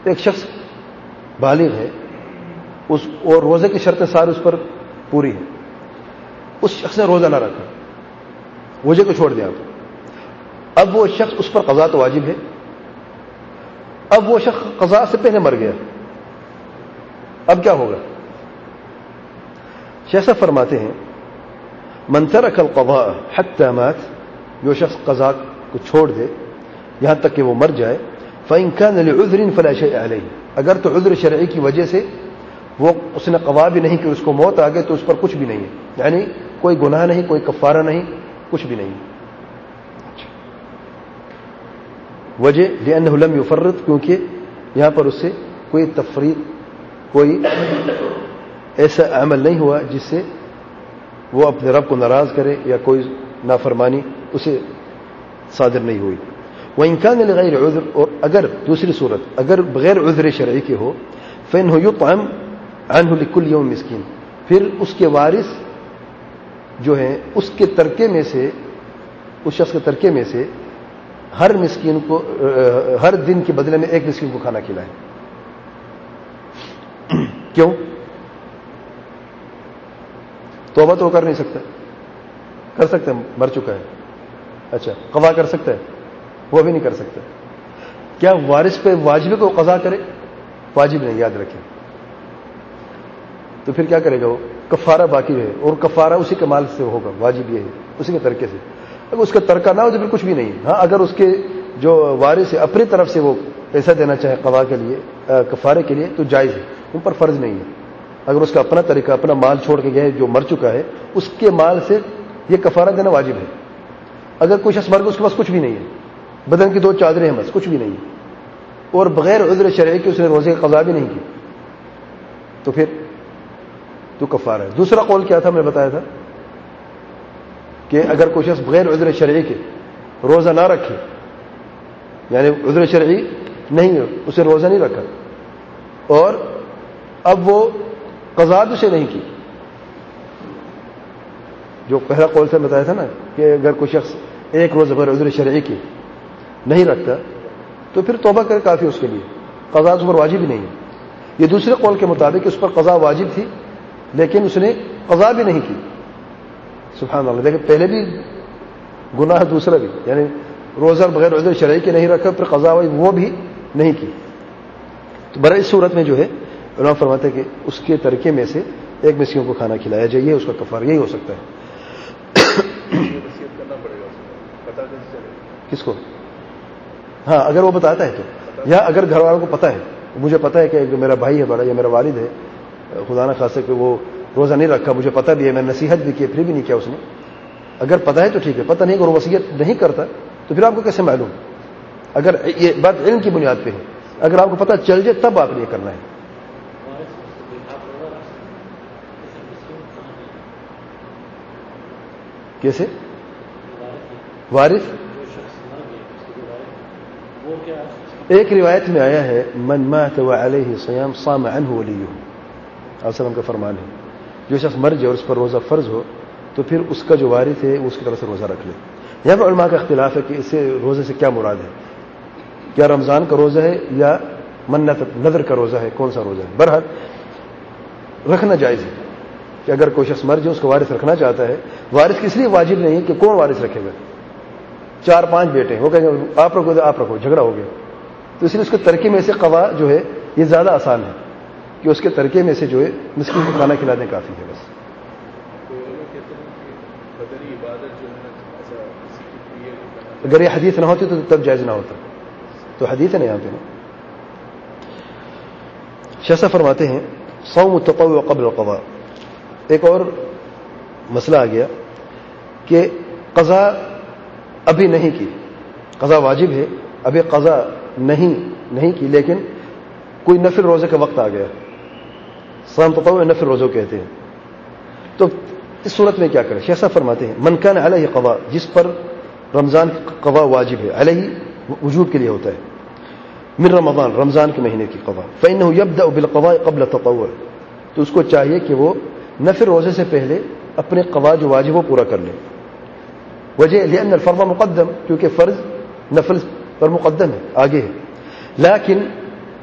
ایک شخص بالغ ہے اور روزے کی شرطیں ساری اس پر پوری ہیں، اس شخص نے روزہ نہ رکھا، روزے کو چھوڑ دیا، اب وہ شخص اس پر قضا تو واجب ہے، اب وہ شخص قضا سے پہلے مر گیا، اب کیا ہوگا؟ شیخ صاحب فرماتے ہیں من ترک القضاء حتى مات، جو شخص قضا کو چھوڑ دے یہاں تک کہ وہ مر جائے، فإن كان لعذر فلا شيء عليه، اگر تو عذر شرعی کی وجہ سے وہ اس نے قضا بھی نہیں کہ اس کو موت آ گئی تو اس پر کچھ بھی نہیں ہے، یعنی کوئی گناہ نہیں، کوئی کفارہ نہیں، کچھ بھی نہیں۔ وجہ لأنه لم يفرط، کیونکہ یہاں پر اس سے کوئی تفریط، کوئی ایسا عمل نہیں ہوا جس سے وہ اپنے رب کو ناراض کرے یا کوئی نافرمانی اسے صادر نہیں ہوئی۔ وإن كان لغير عذر، اور اگر دوسری صورت اگر بغیر عذر شرعی کے ہو، فإنه يطعم عنه لكل يوم مسکین، پھر اس کے وارث جو ہیں اس کے ترکے میں سے، اس شخص کے ترکے میں سے ہر مسکین کو ہر دن کے بدلے میں ایک مسکین کو کھانا کھلائے۔ کیوں؟ توبہ تو کر نہیں سکتا، کر سکتا ہے، مر چکا ہے، اچھا قضا کر سکتا ہے، وہ بھی نہیں کر سکتا۔ کیا وارث پہ واجب کو قضا کرے؟ واجب نہیں، یاد رکھیں۔ تو پھر کیا کرے گا وہ؟ کفارہ باقی ہے، اور کفارہ اسی کے مال سے ہوگا، واجب یہ ہے اسی کے ترکے سے۔ اگر اس کا ترکہ نہ ہو تو پھر کچھ بھی نہیں ہے۔ ہاں اگر اس کے جو وارث ہے اپنی طرف سے وہ پیسہ دینا چاہے قضا کے لیے، کفارے کے لیے، تو جائز ہے، ان پر فرض نہیں ہے۔ اگر اس کا اپنا طریقہ، اپنا مال چھوڑ کے گیا ہے جو مر چکا ہے، اس کے مال سے یہ کفارہ دینا واجب ہے۔ اگر کوئی شخص مر گیا اس کے پاس کچھ بھی نہیں ہے، بدن کی 2 چادریں ہیں بس، کچھ بھی نہیں ہے، اور بغیر عذر شرعی کے اس نے روزے کی قضا بھی نہیں کی، تو پھر تو کفارہ ہے۔ دوسرا قول کیا تھا؟ میں نے بتایا تھا کہ اگر کوئی شخص بغیر عذر شرعی کے روزہ نہ رکھے، یعنی عذر شرعی نہیں ہے، اسے روزہ نہیں رکھا، اور اب وہ قضا اسے نہیں کی، جو پہلا قول سے بتایا تھا نا کہ اگر کوئی شخص ایک روز بغیر عذر شرعی کے نہیں رکھتا تو پھر توبہ کرے، کافی اس کے لیے، قضا اس پر واجب ہی نہیں ہے۔ یہ دوسرے قول کے مطابق اس پر قضا واجب تھی لیکن اس نے قضا بھی نہیں کی۔ سبحان اللہ، دیکھیں پہلے بھی گناہ، دوسرا بھی، یعنی روزہ بغیر عذر شرعی کے نہیں رکھا، پھر قضا وہ بھی نہیں کی۔ تو برائے اس صورت میں جو ہے علماء فرماتے ہیں کہ اس کے ترکے میں سے ایک مسکین کو کھانا کھلایا جائے، یہ اس کا کفارہ یہی ہو سکتا ہے۔ کس کو؟ ہاں اگر وہ بتاتا ہے تو، یا اگر گھر والوں کو پتا ہے، مجھے پتا ہے کہ میرا بھائی ہے بڑا یا میرا والد ہے، خدا نہ خاصے کہ وہ روزہ نہیں رکھا، مجھے پتا بھی ہے، میں نے نصیحت بھی کی، پھر بھی نہیں کیا اس نے، اگر پتا ہے تو ٹھیک ہے، پتہ نہیں اگر وہ وصیت نہیں کرتا تو پھر آپ کو کیسے معلوم؟ اگر یہ بات علم کی بنیاد پہ ہے، اگر آپ کو پتہ چل جائے تب آپ نے یہ کرنا ہے۔ کیسے؟ وارث ایک روایت میں آیا ہے من مات وعلیہ صیام صام عنہ ولیہ، علیہ وسلم کا فرمان ہے جو شخص مر جائے اور اس پر روزہ فرض ہو تو پھر اس کا جو وارث ہے وہ اس کی طرف سے روزہ رکھ لے۔ یہاں پر علماء کا اختلاف ہے کہ اس سے روزے سے کیا مراد ہے، کیا رمضان کا روزہ ہے یا منت نذر کا روزہ ہے، کون سا روزہ ہے؟ بہرحال رکھنا جائز ہے کہ اگر کوئی شخص مر جائے اس کو وارث رکھنا چاہتا ہے، وارث کس لیے واجب نہیں ہے کہ کون وارث رکھے گا، 4-5 بیٹے وہ کہیں گے آپ رکھو آپ رکھو، جھگڑا ہو گیا، تو اس لیے اس کے ترکے میں سے قضا جو ہے یہ زیادہ آسان ہے کہ اس کے ترکے میں سے جو ہے مسکین کو کھانا کھلا دیں، کافی ہے بس۔ اگر یہ حدیث نہ ہوتی تو تب جائز نہ ہوتا، تو حدیث ہے نا یہاں پہ نا۔ شیخ فرماتے ہیں صوم التطوع قبل القضاء، ایک اور مسئلہ آ گیا کہ قضا ابھی نہیں کی، قضا واجب ہے، ابھی قضا نہیں کی، لیکن کوئی نفل روزے کا وقت آ گیا، صوم تطوع نفل روزوں کہتے ہیں، تو اس صورت میں کیا کرے؟ شیخ صاحب فرماتے ہیں من کان علیہ قضاء، جس پر رمضان کا قضا واجب ہے، علیہ وجوب کے لیے ہوتا ہے، من رمضان رمضان کے مہینے کی قضا، فإنه يبدأ بالقضاء قبل التطوع، تو اس کو چاہیے کہ وہ نفل روزے سے پہلے اپنے قضا جو واجب وہ پورا کر لے۔ وجہ لأن الفرض مقدم، کیونکہ فرض نفل پر مقدم ہے، آگے ہے، لیکن